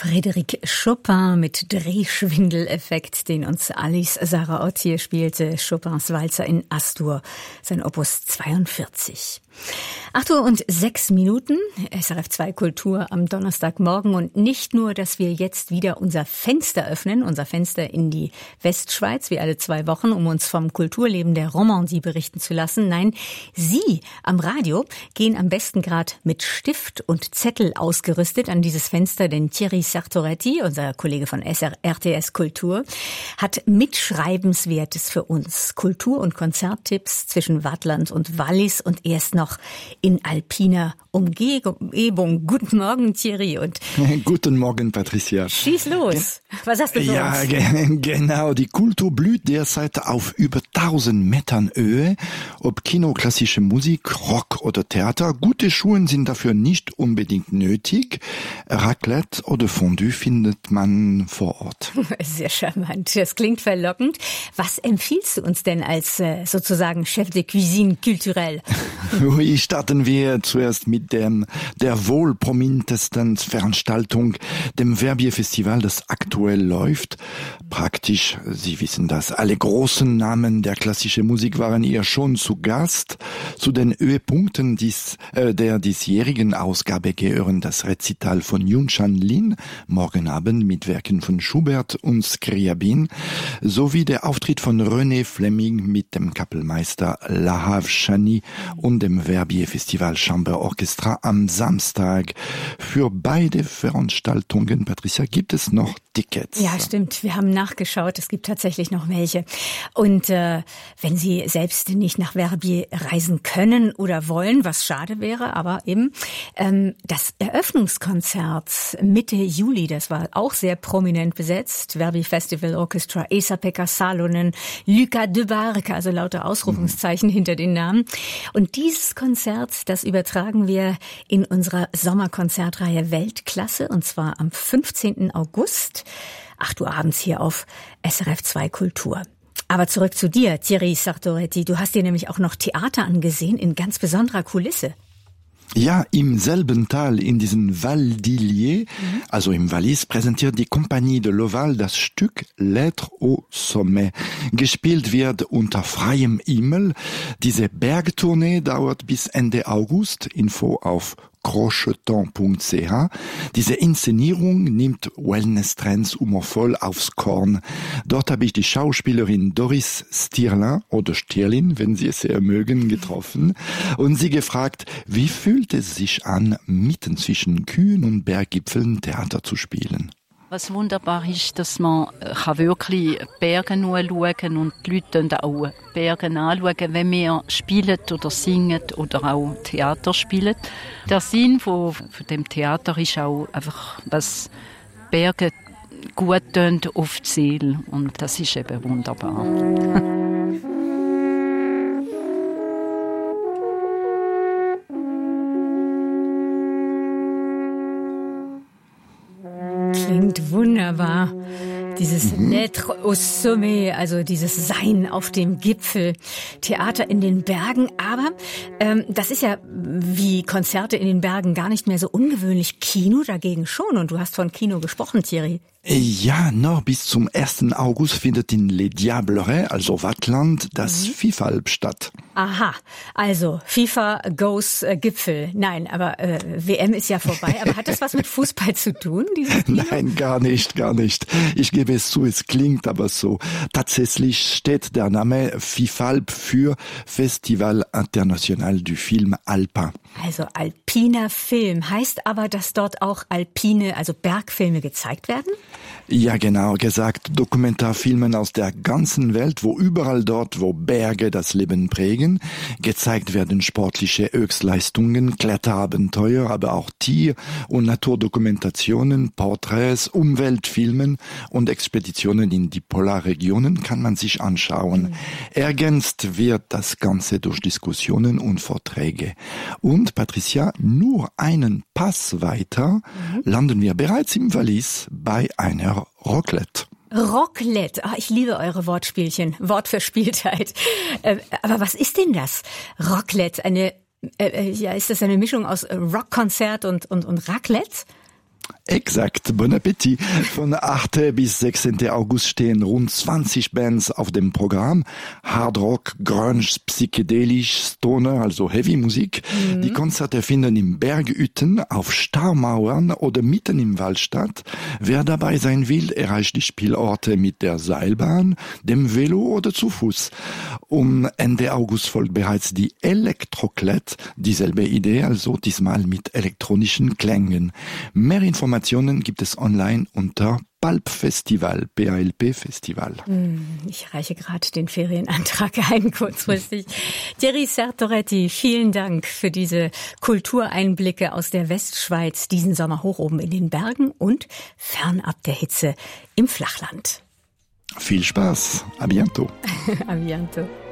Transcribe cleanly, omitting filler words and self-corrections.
Frédéric Chopin mit Drehschwindeleffekt, den uns Alice Sarraott hier spielte. Chopins Walzer in As-Dur, sein Opus 42. 8:06 Uhr, SRF 2 Kultur am Donnerstagmorgen. Und nicht nur, dass wir jetzt wieder unser Fenster öffnen, unser Fenster in die Westschweiz, wie alle 2 Wochen, um uns vom Kulturleben der Romandie berichten zu lassen. Nein, Sie am Radio gehen am besten gerade mit Stift und Zettel ausgerüstet an dieses Fenster, denn Thierry Sartoretti, unser Kollege von RTS Kultur, hat Mitschreibenswertes für uns. Kultur- und Konzerttipps zwischen Waadtland und Wallis und erst noch in alpiner Umgebung. Guten Morgen, Thierry. Und guten Morgen, Patricia. Schieß los. Was hast du für uns? Ja, genau. Die Kultur blüht derzeit auf über 1000 Metern Höhe. Ob Kino, klassische Musik, Rock oder Theater, gute Schuhe sind dafür nicht unbedingt nötig. Raclette oder Fondue findet man vor Ort. Sehr charmant. Das klingt verlockend. Was empfiehlst du uns denn als sozusagen Chef de Cuisine culturelle? Oui, starten wir zuerst mit der wohl prominentesten Veranstaltung, dem Verbier-Festival, das aktuell läuft. Praktisch, Sie wissen das, alle großen Namen der klassischen Musik waren hier schon zu Gast. Zu den Höhepunkten der diesjährigen Ausgabe gehören das Rezital von Yunshan Lin, morgen Abend mit Werken von Schubert und Scriabin, sowie der Auftritt von René Fleming mit dem Kapellmeister Lahav Shani und dem Verbier-Festival Chamber Orchestra am Samstag. Für beide Veranstaltungen, Patricia, gibt es noch Tickets. Ja, stimmt. Wir haben nachgeschaut. Es gibt tatsächlich noch welche. Und wenn Sie selbst nicht nach Verbier reisen können oder wollen, was schade wäre, aber eben das Eröffnungskonzert Mitte Juli, das war auch sehr prominent besetzt. Verbier Festival Orchestra, Esa-Pekka Salonen, Luca de Barque, also lauter Ausrufungszeichen hinter den Namen. Und dieses Konzert, das übertragen wir in unserer Sommerkonzertreihe Weltklasse, und zwar am 15. August, 8 Uhr abends hier auf SRF 2 Kultur. Aber zurück zu dir, Thierry Sartoretti. Du hast dir nämlich auch noch Theater angesehen in ganz besonderer Kulisse. Ja, im selben Tal, in diesem Val d'Illier, also im Wallis, präsentiert die Compagnie de l'Oval das Stück L'Être au Sommet. Gespielt wird unter freiem Himmel. Diese Bergtournee dauert bis Ende August. Info auf crocheton.ch. Diese Inszenierung nimmt Wellness-Trends humorvoll aufs Korn. Dort habe ich die Schauspielerin Doris Stierlin oder Stierlin, wenn Sie es sehr mögen, getroffen und sie gefragt, wie fühlt es sich an, mitten zwischen Kühen und Berggipfeln Theater zu spielen. Was wunderbar ist, dass man wirklich Berge anschauen kann und die Leute auch Berge anschauen, wenn wir spielen oder singen oder auch Theater spielen. Der Sinn von dem Theater ist auch einfach, was Berge gut tun auf die Seele. Und das ist eben wunderbar. Klingt wunderbar. Dieses L'Être au Sommet, also dieses Sein auf dem Gipfel, Theater in den Bergen. Aber das ist ja wie Konzerte in den Bergen gar nicht mehr so ungewöhnlich. Kino dagegen schon. Und du hast von Kino gesprochen, Thierry. Ja, noch bis zum 1. August findet in Les Diablerets, also Waadtland, das FIFA statt. Aha, also FIFA goes Gipfel. Nein, aber WM ist ja vorbei. Aber hat das was mit Fußball zu tun, dieses Kino? Nein, gar nicht. Ich gebe es zu, es klingt aber so. Tatsächlich steht der Name FIFALP für Festival International du Film Alpin. Also alpiner Film. Heißt aber, dass dort auch alpine, also Bergfilme gezeigt werden? Ja, genau gesagt, Dokumentarfilmen aus der ganzen Welt, wo überall dort, wo Berge das Leben prägen, gezeigt werden sportliche Höchstleistungen, Kletterabenteuer, aber auch Tier- und Naturdokumentationen, Porträts, Umweltfilmen und Expeditionen in die Polarregionen kann man sich anschauen. Ergänzt wird das Ganze durch Diskussionen und Vorträge. Und Patricia, nur einen Pass weiter landen wir bereits im Wallis bei einer Raclette. Raclette. Ich liebe eure Wortspielchen, Wortverspieltheit. Aber was ist denn das? Raclette, ist das eine Mischung aus Rockkonzert und Raclette? Exakt, bon Appetit. Von 8. bis 16. August stehen rund 20 Bands auf dem Programm. Hard Rock, Grunge, Psychedelisch, Stoner, also Heavy Musik. Die Konzerte finden in Berghütten, auf Staumauern oder mitten im Wald statt. Wer dabei sein will, erreicht die Spielorte mit der Seilbahn, dem Velo oder zu Fuß. Um Ende August folgt bereits die Elektroklet, dieselbe Idee, also diesmal mit elektronischen Klängen. Mehr Informationen gibt es online unter PALP Festival, PALP Festival. Ich reiche gerade den Ferienantrag ein, kurzfristig. Thierry Sertoretti, vielen Dank für diese Kultureinblicke aus der Westschweiz, diesen Sommer hoch oben in den Bergen und fernab der Hitze im Flachland. Viel Spaß, à bientôt. À bientôt.